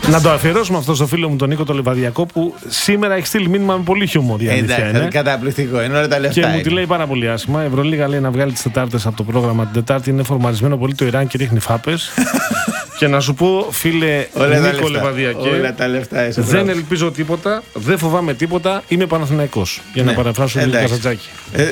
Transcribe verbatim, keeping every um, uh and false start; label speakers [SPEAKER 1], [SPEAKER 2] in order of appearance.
[SPEAKER 1] Να το αφιερώσουμε αυτό στο φίλο μου τον Νίκο τον Λεβαδιακό που σήμερα έχει στείλει μήνυμα με πολύ χιούμορ.
[SPEAKER 2] Εντάξει, καταπληκτικό. Είναι όλα τα λεφτά.
[SPEAKER 1] Και
[SPEAKER 2] είναι.
[SPEAKER 1] μου τη λέει πάρα πολύ άσχημα. Η Ευρωλίγα λέει να βγάλει τις Τετάρτες από το πρόγραμμα. Την Τετάρτη είναι φορμαρισμένο πολύ το Ιράν και ρίχνει φάπες. Και να σου πω, φίλε
[SPEAKER 2] όλα
[SPEAKER 1] Νίκο Λεβαδιακέ,
[SPEAKER 2] όλα τα λεφτά είσαι,
[SPEAKER 1] δεν
[SPEAKER 2] μπράβο.
[SPEAKER 1] ελπίζω τίποτα, δεν φοβάμαι τίποτα. Είμαι Παναθηναϊκός. Για
[SPEAKER 2] ναι.
[SPEAKER 1] να παραφράσω λίγο Καζατζάκη.
[SPEAKER 2] Ε,